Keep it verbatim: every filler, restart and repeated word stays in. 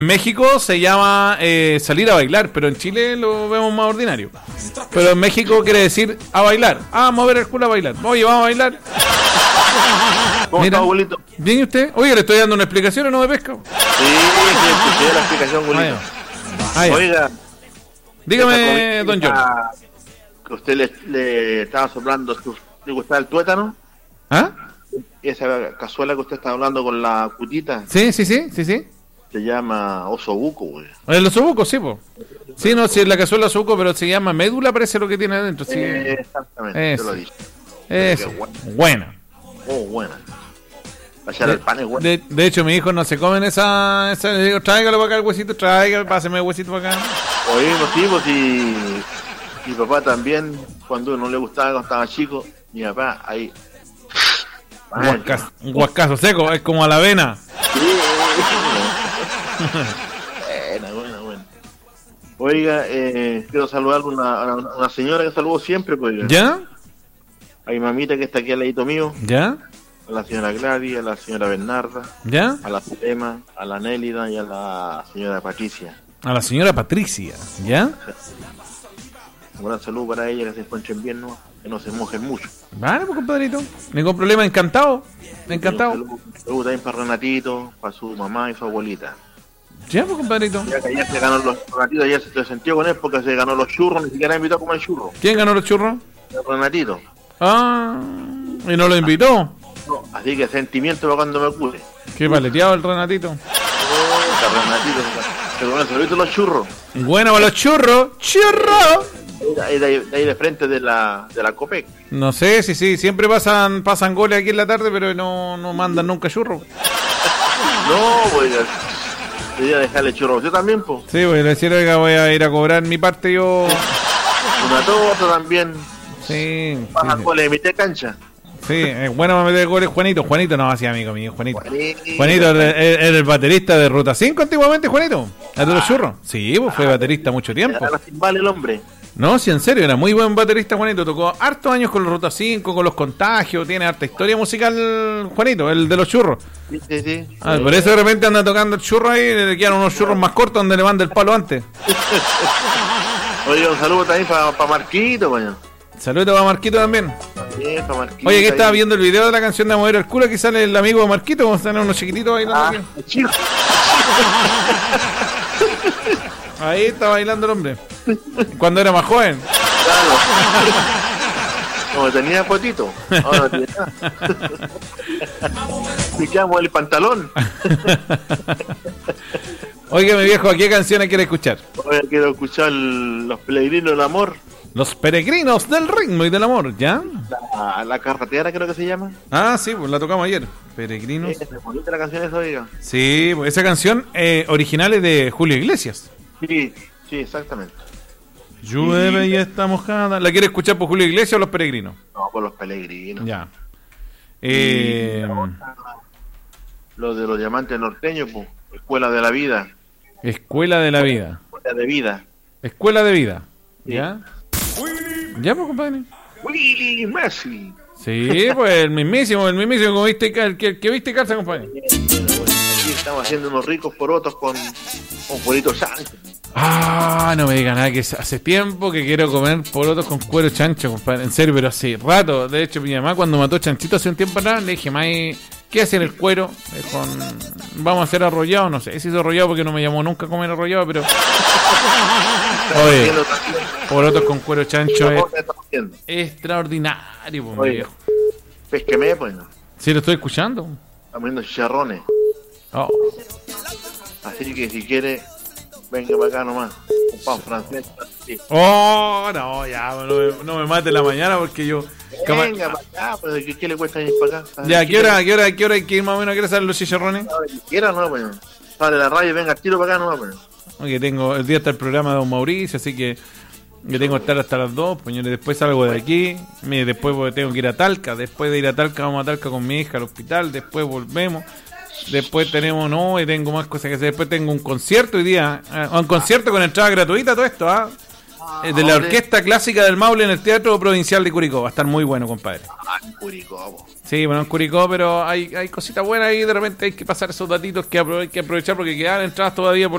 México se llama eh, salir a bailar, pero en Chile lo vemos más ordinario. Pero en México quiere decir a bailar. Ah, mover el culo a bailar. Oye, vamos a bailar. ¿Cómo Mira, está, abuelito? ¿Bien y usted? Oye, le estoy dando una explicación o no me pesca. Sí, sí, escuché la explicación, abuelito. Ah, ya. Oiga, dígame, don George. Que usted le, le estaba soplando, que le gustaba el tuétano. ¿Ah? Esa cazuela que usted está hablando con la cutita. Sí, sí, sí, sí, sí. Se llama osobuco, güey. El osobuco, sí, po. Sí, no, sí, es la cazuela osobuco, pero se llama médula, parece lo que tiene adentro. Sí. Eh, exactamente, Eso. te lo dije. Eso. Buena. Buena. Oh, buena. Para echar el pan es bueno. De, de hecho, mis hijos no se comen esa, esa. Le digo, tráigalo para acá el huesito, tráigalo, páseme el huesito para acá. Oye, sí, pues y mi papá también, cuando no le gustaba, cuando estaba chico, mi papá ahí. Un guascazo, un guascazo seco, es como a la avena. Sí, buena, buena, buena. Oiga, eh, quiero saludar a una, a una señora que saludo siempre, pues. ¿Ya? A mi mamita que está aquí al ladito mío. ¿Ya? A la señora Gladys, a la señora Bernarda. ¿Ya? A la Zulema, a la Nélida y a la señora Patricia. A la señora Patricia, ¿ya? Un gran saludo para ella, que se encuentren bien, ¿no? Que no se mojen mucho. Vale, pues, compadrito. Ningún problema, encantado. Encantado. Un saludo, un saludo también para Renatito, para su mamá y su abuelita. Ya, pues, compadrito. Ya que ayer se ganó los Renatito, ayer se sentió con él porque se ganó los churros, ni siquiera invitó a comer churros. ¿Quién ganó los churros? Renatito. Ah, y no lo invitó. No, así que sentimiento para cuando me cure. Qué paleteado el Renatito. Oh, Renatito, se comió solito los churros. Bueno, para los churros. ¡Churros! Ahí de, de ahí de frente de la, de la Copec. No sé, sí, sí, siempre pasan pasan goles aquí en la tarde, pero no, no mandan nunca churros. No, pues, quería dejarle churros. Yo también, pues. Sí, voy a decir, oiga, voy a ir a cobrar mi parte yo. Una torta también. Sí. Baja Sí, goles de mitad cancha. sí, es bueno para meter goles Juanito. Juanito no hacía amigo mío, Juanito. Juanito. Juanito era, era el baterista de Ruta cinco antiguamente, Juanito. ¿A de los churros? Sí, pues fue baterista mucho tiempo. Era vale el hombre. No, sí, en serio, era muy buen baterista Juanito. Tocó hartos años con los Ruta cinco, con los Contagios. Tiene harta historia musical Juanito, el de los churros. Sí, sí, sí. Ah, por eso de repente anda tocando el churro ahí y le quedan unos churros más cortos donde le manda el palo antes. Oye, un saludo también para pa Marquito, coño. Saludos a Marquito también. Sí, para Marquito. Oye, que estaba ahí. viendo el video de la canción de Mover el culo, aquí sale el amigo de Marquito, como están unos chiquititos bailando Ah, aquí. chico. Ahí está bailando el hombre. Cuando era más joven. Claro. Como tenía potito. Ahora no tiene nada. Me quedamos el pantalón. Oiga, mi viejo, ¿a qué canciones quiere escuchar? Oye, quiero escuchar Los Peregrinos del Amor. Los peregrinos del ritmo y del amor, ¿ya? La, la carretera creo que se llama. Ah, sí, pues la tocamos ayer. Peregrinos. Es bonita la canción esa, oiga. Sí, pues esa canción eh, original es de Julio Iglesias. Sí, sí, exactamente. Llueve y está mojada. ¿La quiere escuchar por Julio Iglesias o Los Peregrinos? No, por Los Peregrinos. Ya. Eh, Lo de los diamantes norteños, pues. Escuela de la vida. Escuela de la vida. Escuela de vida. Escuela de vida. Sí. ¿Ya? ¿Ya, pues, compadre? Willy Messi. Sí, pues el mismísimo, el mismísimo, como viste, el que, el que viste calza, compadre. Aquí estamos haciendo unos ricos porotos con, con Juanito Sánchez. Ah, no me diga nada, que hace tiempo que quiero comer porotos con cuero chancho, compadre. En serio, pero hace rato. De hecho, mi mamá cuando mató chanchito hace un tiempo atrás, le dije, May, ¿qué hace en el cuero? Me dijo, vamos a hacer arrollado, no sé si hizo arrollado porque no me llamó nunca a comer arrollado, pero... Oye, porotos con cuero chancho es extraordinario, pues, mi Oye, viejo. Pésqueme, pues. No. Sí, lo estoy escuchando. Estamos viendo chicharrones. Oh. Así que si quiere, venga para acá nomás. Un pan francés. Sí. Oh, no, ya, no me, no me mate la mañana porque yo... Cama... Venga para acá, pues ¿qué, qué le cuesta ir para acá? Ya, ¿a qué hora, a qué hora, a qué hora hay que ir más o menos? ¿A qué hora salen los chicharrones? Si quiera, no, pues. Sale la radio, venga, tiro para acá nomás, pues. Oye, tengo, el día está el programa de Don Mauricio, así que yo tengo que estar hasta las dos, pues yo después salgo de aquí, mire, después tengo que ir a Talca, después de ir a Talca vamos a Talca con mi hija al hospital, después volvemos, después tenemos, no, y tengo más cosas que hacer, después tengo un concierto hoy día, eh, un concierto con entrada gratuita, todo esto, ¿ah? Ah, eh, de la ¿dónde? Orquesta Clásica del Maule en el Teatro Provincial de Curicó. Va a estar muy bueno, compadre. Ah, en Curicó, po. Sí, bueno, en Curicó, pero hay, hay cositas buenas ahí. De repente hay que pasar esos datitos que apro- hay que aprovechar porque quedan entradas todavía por